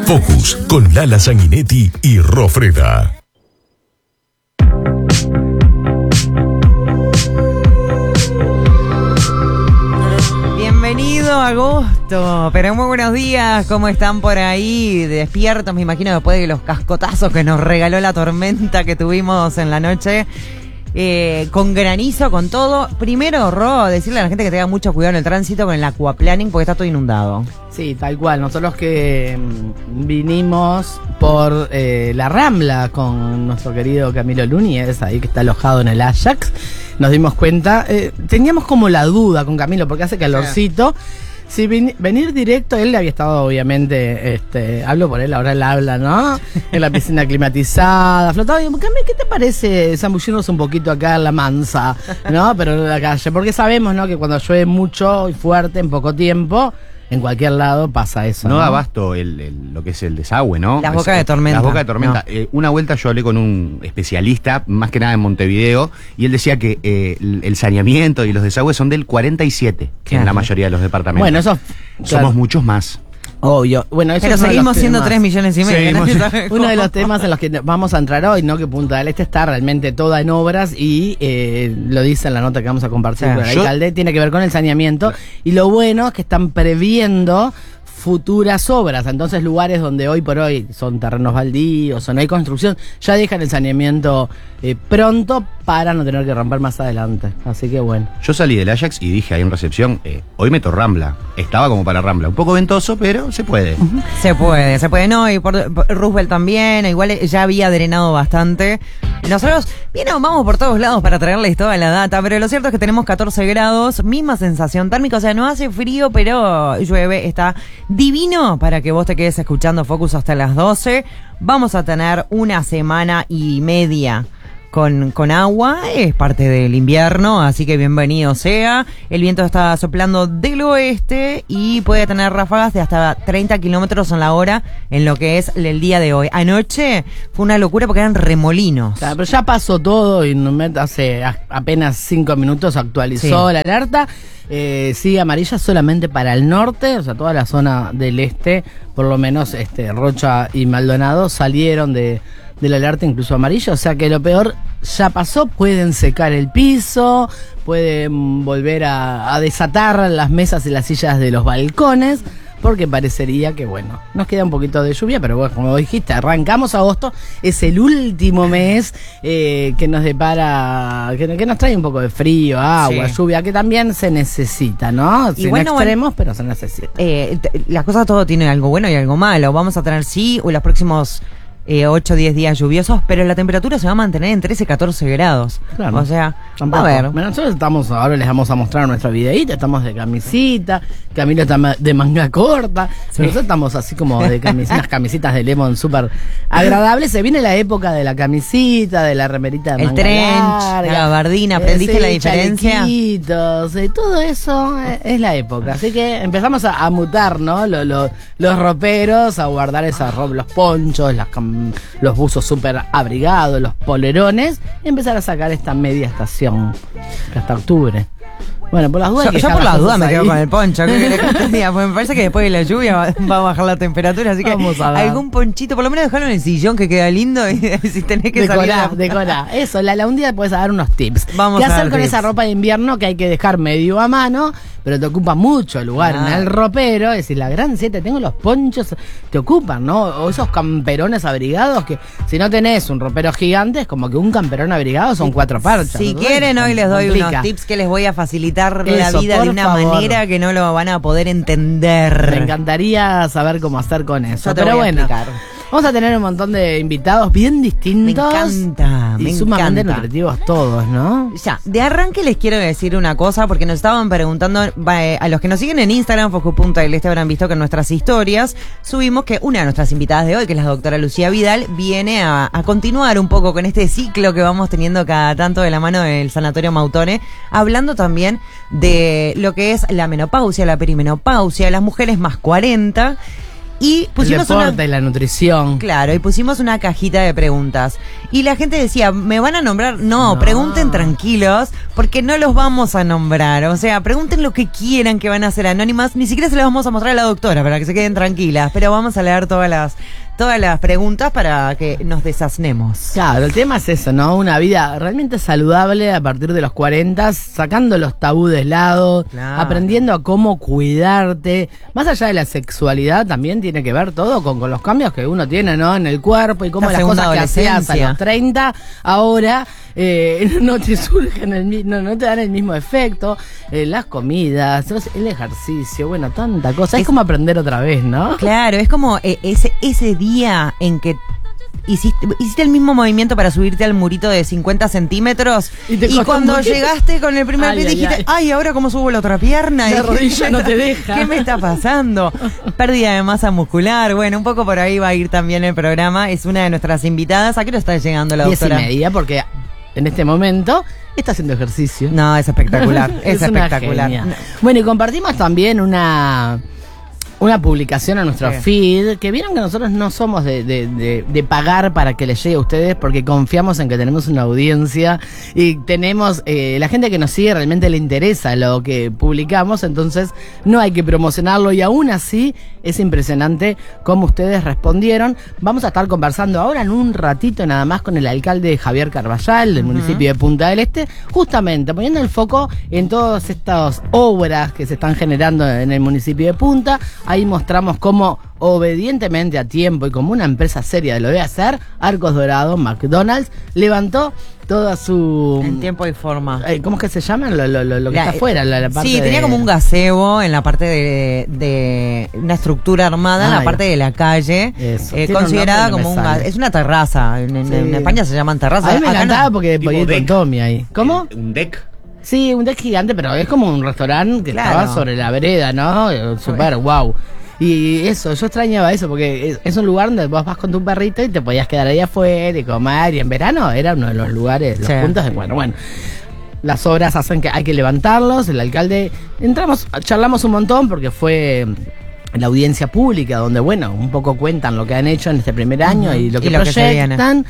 Focus con Lala Sanguinetti y Rofreda. Bienvenido a agosto, pero muy buenos días, ¿cómo están por ahí? Despiertos, me imagino, después de los cascotazos que nos regaló la tormenta que tuvimos en la noche. Con granizo, con todo. Primero, Ro, decirle a la gente que tenga mucho cuidado en el tránsito con el aquaplaning porque está todo inundado. Sí, tal cual. Nosotros que vinimos por la Rambla con nuestro querido Camilo Núñez, ahí que está alojado en el Ajax, nos dimos cuenta, teníamos como la duda con Camilo porque hace calorcito. Si venir directo, él había estado obviamente, hablo por él, ahora él habla, ¿no? En la piscina climatizada, flotaba, y digo, Cami, ¿qué te parece zambullirnos un poquito acá en la Mansa, ¿no? Pero en la calle, porque sabemos, ¿no? Que cuando llueve mucho y fuerte en poco tiempo, en cualquier lado pasa eso. No da abasto lo que es el desagüe, ¿no? Las bocas de tormenta. Las bocas de tormenta. No. Una vuelta yo hablé con un especialista, más que nada en Montevideo, y él decía que el saneamiento y los desagües son del 47, Claro. en la mayoría de los departamentos. Bueno, eso... Somos claro, muchos más. obvio. Bueno, eso Pero es uno de seguimos los siendo temas. 3 millones y medio. Seguimos- Nadie sabe Uno de cómo. los temas en los que vamos a entrar hoy, ¿no? Que Punta del Este está realmente toda en obras y lo dice en la nota que vamos a compartir Sí. con el Yo- alcalde, tiene que ver con el saneamiento. Y lo bueno es que están previendo futuras obras, entonces lugares donde hoy por hoy son terrenos baldíos o no hay construcción, ya dejan el saneamiento pronto para no tener que romper más adelante. Así que bueno. Yo salí del Ajax y dije ahí en recepción, hoy meto Rambla. Estaba como para Rambla. Un poco ventoso, pero se puede. Se puede, no, y por Roosevelt también, igual ya había drenado bastante. Nosotros, vamos por todos lados para traerles toda la data, pero lo cierto es que tenemos 14 grados, misma sensación térmica, o sea, no hace frío, pero llueve, está divino para que vos te quedes escuchando Focus hasta las 12. Vamos a tener una semana y media con agua, es parte del invierno, así que bienvenido sea. El viento está soplando del oeste y puede tener ráfagas de hasta 30 kilómetros en la hora en lo que es el día de hoy. Anoche fue una locura porque eran remolinos. Claro, pero ya pasó todo y hace apenas 5 minutos actualizó Sí. la alerta. Sigue amarilla solamente para el norte, o sea, toda la zona del este, por lo menos Rocha y Maldonado salieron de la alerta incluso amarilla, o sea que lo peor ya pasó, pueden secar el piso, pueden volver a desatar las mesas y las sillas de los balcones, porque parecería que, bueno, nos queda un poquito de lluvia, pero bueno, como dijiste, arrancamos agosto, es el último mes que nos depara, que nos trae un poco de frío, agua, Sí. lluvia, que también se necesita, ¿no? Sin bueno, extremos, pero se necesita. Las cosas todo tienen algo bueno y algo malo. Vamos a tener, sí, los próximos 8 o 10 días lluviosos, pero la temperatura se va a mantener en 13, 14 grados. Claro. O sea, Tampoco. a ver. Bueno, nosotros ahora les vamos a mostrar nuestra videíta, estamos de camisita, Camilo está de manga corta, pero nosotros estamos así como de unas camisitas de lemon súper agradables. Se viene la época de la camisita, de la remerita de El manga trench, larga, la gabardina, ¿aprendiste sí, la diferencia? chalequitos, todo eso es la época. Así que empezamos a mutar, ¿no? Los roperos, a guardar los ponchos, los buzos súper abrigados, los polerones, y empezar a sacar esta media estación que hasta octubre. Bueno, por las dudas. Yo por las dudas me quedo con el poncho. ¿Qué querés que te diga? Porque me parece que después de la lluvia va a bajar la temperatura, así que Vamos a ver. algún ponchito, por lo menos dejarlo en el sillón que queda lindo y si tenés que salir. Decorá. Eso, un día puedes dar unos tips. Vamos ¿Qué a hacer dar con tips. esa ropa de invierno que hay que dejar medio a mano, pero te ocupa mucho lugar Ah. en el ropero? Es decir, la gran 7, tengo los ponchos, te ocupan, ¿no? O esos camperones abrigados que si no tenés un ropero gigante, es como que un camperón abrigado son 4 parchas. Si ¿no? quieren, hoy les doy Complica. unos tips que les voy a facilitar la Eso, vida de por una favor. manera que no lo van a poder entender. Me encantaría saber cómo hacer con eso. Yo te Pero voy a bueno, explicar. vamos a tener un montón de invitados bien distintos. Me encanta, y me sumamente encanta. nutritivos todos, ¿no? Ya, de arranque les quiero decir una cosa, porque nos estaban preguntando, a los que nos siguen en Instagram, Focus.del habrán visto que en nuestras historias subimos que una de nuestras invitadas de hoy, que es la doctora Lucía Vidal, viene a continuar un poco con este ciclo que vamos teniendo cada tanto de la mano del Sanatorio Mautone, hablando también de lo que es la menopausia, la perimenopausia, las mujeres más 40. Y El pusimos deporte y la nutrición. Claro, y pusimos una cajita de preguntas. Y la gente decía, ¿me van a nombrar? No, pregunten tranquilos, porque no los vamos a nombrar. O sea, pregunten lo que quieran, que van a ser anónimas. Ni siquiera se las vamos a mostrar a la doctora para que se queden tranquilas. Pero vamos a leer todas las preguntas para que nos desasnemos. Claro, el tema es eso, ¿no? Una vida realmente saludable a partir de los 40, sacando los tabúes de lado, Claro. aprendiendo a cómo cuidarte. Más allá de la sexualidad, también tiene que ver todo con los cambios que uno tiene, ¿no? En el cuerpo y cómo La las segunda cosas que hacías a adolescencia. los 30, ahora no te surgen, no te dan el mismo efecto. Las comidas, el ejercicio, bueno, tanta cosa. Es como aprender otra vez, ¿no? Claro, es como ese día en que hiciste el mismo movimiento para subirte al murito de 50 centímetros Y te y costó cuando mucho. llegaste con el primer Ay, pie ay, dijiste, ay. ay, ahora cómo subo la otra pierna. La Y rodilla no te deja. ¿Qué me está pasando? Pérdida de masa muscular. Bueno, un poco por ahí va a ir también el programa. Es una de nuestras invitadas. ¿A qué hora está llegando la 10:30, doctora? porque en este momento está haciendo ejercicio. No, es espectacular. es una espectacular. genia. Bueno, y compartimos también una publicación a nuestro Sí. feed, que vieron que nosotros no somos de pagar para que les llegue a ustedes, porque confiamos en que tenemos una audiencia y tenemos, la gente que nos sigue realmente le interesa lo que publicamos, entonces no hay que promocionarlo, y aún así es impresionante cómo ustedes respondieron. Vamos a estar conversando ahora en un ratito nada más con el alcalde Javier Carballal del municipio de Punta del Este, justamente poniendo el foco en todas estas obras que se están generando en el municipio de Punta. Ahí mostramos cómo obedientemente a tiempo y como una empresa seria lo debe hacer, Arcos Dorados, McDonald's, levantó toda su... En tiempo y forma. ¿Cómo es que se llama? Lo que La- está afuera, la parte Sí, tenía de- como un gazebo en la parte de una estructura armada en Ah, la parte de la calle, Eso. Tiene un considerada nombre, no como me un sale. es una terraza. En Sí. España se llaman terrazas. A mí me Acá no. encantaba porque Tipo podía ir con deck. Tommy ahí. ¿Cómo? Un deck. Sí, un deck gigante, pero es como un restaurante que Claro. estaba sobre la vereda, ¿no? Super wow. Y eso, yo extrañaba eso, porque es un lugar donde vos vas con tu perrito y te podías quedar ahí afuera y comer, y en verano era uno de los lugares, los Sí. puntos de bueno. Las obras hacen que hay que levantarlos, el alcalde, charlamos un montón porque fue la audiencia pública, donde bueno, un poco cuentan lo que han hecho en este primer año y lo que Y lo que se viene. proyectan.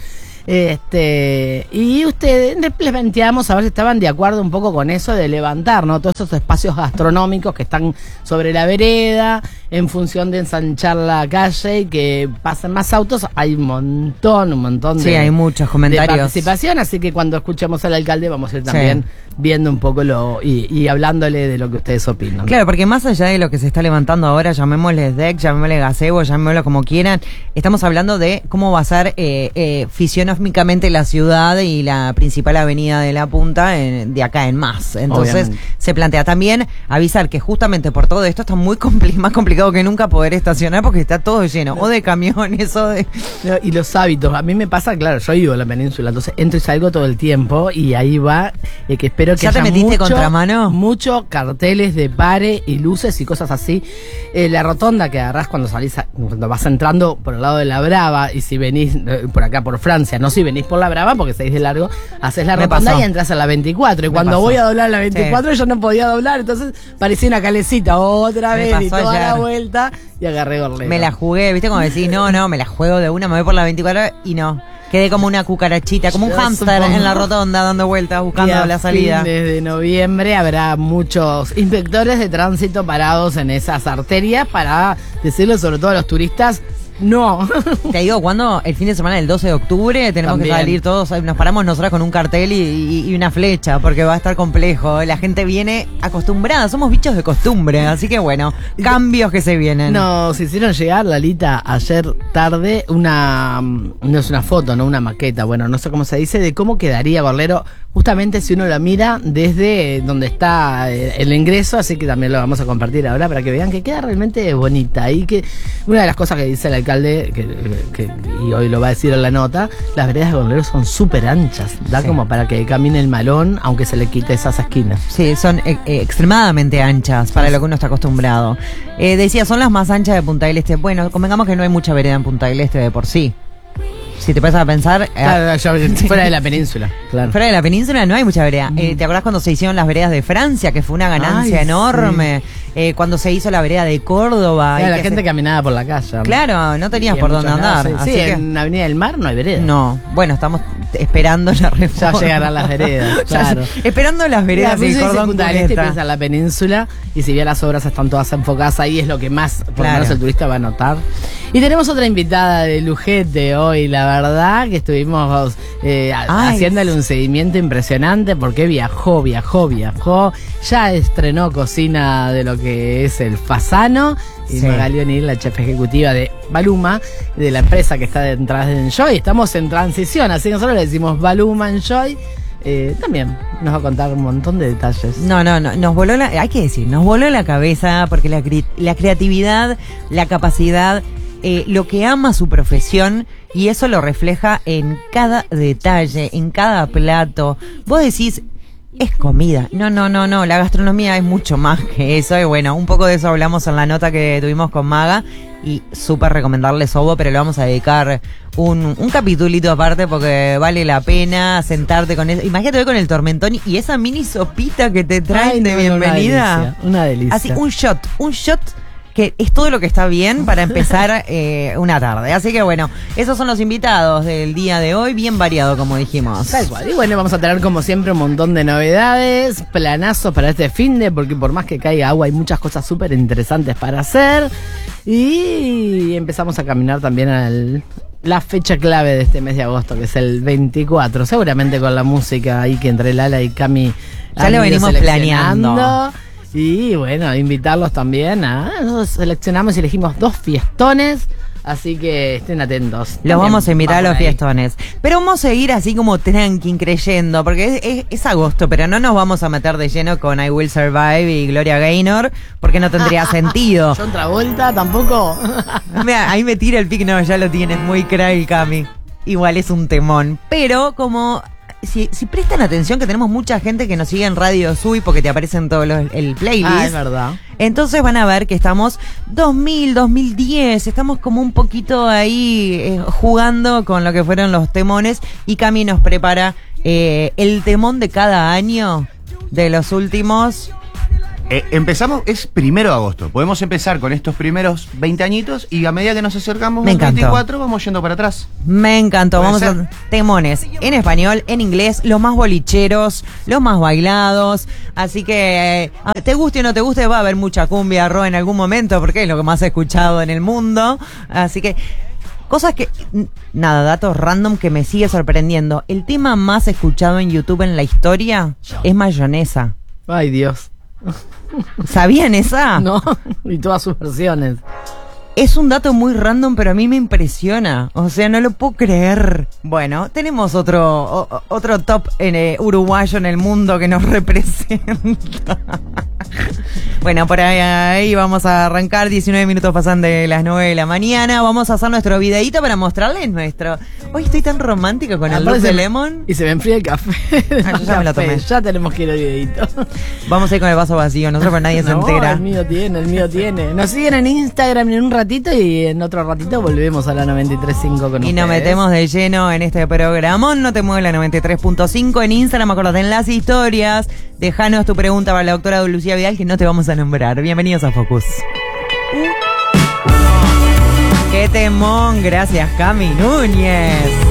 Y ustedes les planteamos a ver si estaban de acuerdo un poco con eso de levantar, ¿no? Todos esos espacios gastronómicos que están sobre la vereda, en función de ensanchar la calle y que pasen más autos. Hay un montón Sí, hay muchos comentarios. de participación, así que cuando escuchemos al alcalde vamos a ir también viendo un poco y hablándole de lo que ustedes opinan. Claro, porque más allá de lo que se está levantando ahora, llamémosle deck, llamémosle gazebo, llamémoslo como quieran, estamos hablando de cómo va a ser fisionómicamente la ciudad y la principal avenida de la Punta de acá en más. Entonces Obviamente. se plantea también avisar que justamente por todo esto está muy más complicado que nunca poder estacionar porque está todo lleno, o de camiones o de... No, y los hábitos, a mí me pasa, claro, yo vivo en la península, entonces entro y salgo todo el tiempo y ahí va, que espero que ¿Ya te haya metiste contramano? mucho carteles de pare y luces y cosas así. La rotonda que agarrás cuando cuando vas entrando por el lado de la Brava, y si venís por acá por Francia, no si venís por la Brava porque seguís de largo, haces la Me rotonda pasó. y entras a la 24, y cuando pasó. voy a doblar la 24 yo no podía doblar, entonces parecía una calecita otra Me vez y pasó toda la ayer. vuelta y agarré gorlero. Me la jugué, ¿viste? Como decís, no, me la juego de una, me voy por la 24 y no. Quedé como una cucarachita, como un Yo hámster supongo. en la rotonda dando vueltas, Y buscando a la salida. fines de noviembre habrá muchos inspectores de tránsito parados en esas arterias para decirle sobre todo a los turistas, no. Te digo, cuando el fin de semana del 12 de octubre tenemos También. que salir todos, nos paramos nosotras con un cartel y una flecha, porque va a estar complejo. La gente viene acostumbrada, somos bichos de costumbre, así que bueno, cambios que se vienen. Nos hicieron llegar, Lalita, ayer tarde no es una foto, no una maqueta, bueno, no sé cómo se dice, de cómo quedaría Gorlero, justamente si uno la mira desde donde está el ingreso, así que también lo vamos a compartir ahora para que vean que queda realmente bonita. Y que una de las cosas que dice el alcalde, y hoy lo va a decir en la nota, las veredas de Gorlero son súper anchas, da Sí. como para que camine el malón, aunque se le quite esas esquinas. Sí, son extremadamente anchas para lo que uno está acostumbrado. Decía, son las más anchas de Punta del Este. Bueno, convengamos que no hay mucha vereda en Punta del Este de por sí. si te pasas a pensar, Claro, fuera de la península. Claro. fuera de la península no hay mucha vereda. ¿Te acordás cuando se hicieron las veredas de Francia, que fue una ganancia Ay, enorme? Cuando se hizo la vereda de Córdoba. Claro, y la que gente caminaba por la calle. Claro, no tenías Y por en dónde muchos andar. lados, así sí, que en Avenida del Mar no hay vereda. no, bueno, estamos esperando la reforma. Ya llegarán las veredas, claro. Esperando las veredas Mira, y pues cordón Punta del Este cuneta. piensa en la península y si bien las obras están todas enfocadas ahí es lo que más, por lo Claro. menos el turista va a notar. Y tenemos otra invitada de lujete hoy, la verdad que estuvimos haciéndole un seguimiento impresionante porque viajó, ya estrenó cocina de lo que es el Fasano y Sí. Magali O'Neill, la chef ejecutiva de Baluma, de la empresa que está detrás de Enjoy. Estamos en transición, así que nosotros le decimos Baluma Enjoy. También nos va a contar un montón de detalles. No, nos voló hay que decir, nos voló la cabeza porque la creatividad, la capacidad, lo que ama su profesión y eso lo refleja en cada detalle, en cada plato. Vos decís, es comida. No, la gastronomía es mucho más que eso y bueno, un poco de eso hablamos en la nota que tuvimos con Maga y súper recomendarle Sobo, pero le vamos a dedicar un capitulito aparte porque vale la pena sentarte con eso. Imagínate hoy con el tormentón y esa mini sopita que te traen de bienvenida. Una delicia. Así, un shot que es todo lo que está bien para empezar una tarde. Así que bueno, esos son los invitados del día de hoy, bien variado como dijimos. Tal cual. Y bueno, vamos a tener como siempre un montón de novedades, planazos para este finde, porque por más que caiga agua hay muchas cosas súper interesantes para hacer. Y empezamos a caminar también a la fecha clave de este mes de agosto, que es el 24. Seguramente con la música ahí que entre Lala y Cami Ya lo venimos planeando. Y bueno, invitarlos también nosotros seleccionamos y elegimos 2 fiestones. Así que estén atentos. Los vamos a invitar a los ahí. fiestones. Pero vamos a seguir así como tranqui, creyendo, porque es agosto, pero no nos vamos a meter de lleno con I Will Survive y Gloria Gaynor, porque no tendría sentido. John Travolta tampoco. Mira, ahí me tira el pic, no, ya lo tienes, muy crack, Cami. Igual es un temón. Pero como... Si prestan atención que tenemos mucha gente que nos sigue en Radio Sui porque te aparecen todos el playlist. Es verdad. Entonces van a ver que estamos 2000, 2010, estamos como un poquito ahí jugando con lo que fueron los temones y Cami nos prepara el temón de cada año de los últimos... Empezamos, es 1 de agosto. Podemos empezar con estos primeros 20 añitos y a medida que nos acercamos Me al encantó. 24 vamos yendo para atrás. Me encantó, ¿Puede vamos ser? a temones en español, en inglés, los más bolicheros, los más bailados, así que te guste o no te guste va a haber mucha cumbia en algún momento porque es lo que más he escuchado en el mundo, así que cosas que, nada, datos random que me sigue sorprendiendo, el tema más escuchado en YouTube en la historia es mayonesa. Ay, Dios. ¿Sabían esa? No, y todas sus versiones. Es un dato muy random, pero a mí me impresiona. O sea, no lo puedo creer. Bueno, tenemos otro top uruguayo en el mundo que nos representa. Bueno, por ahí vamos a arrancar. 19 minutos pasan de las 9 de la mañana. Vamos a hacer nuestro videíto para mostrarles nuestro... Hoy estoy tan romántico con el look de Lemon. Y se me enfría el café. Yo ya me lo tomé. Ya tenemos que ir al videito. Vamos a ir con el vaso vacío. Nosotros, pero nadie se entera. El mío tiene. Nos siguen en Instagram en un ratito y en otro ratito volvemos a la 93.5 con ustedes. Y nos metemos de lleno en este programón. No te mueve la 93.5 en Instagram, acordate en las historias. Dejanos tu pregunta para la doctora Lucía Vidal que no te vamos a nombrar. Bienvenidos a Focus. ¡Qué temón! Gracias, Cami Núñez.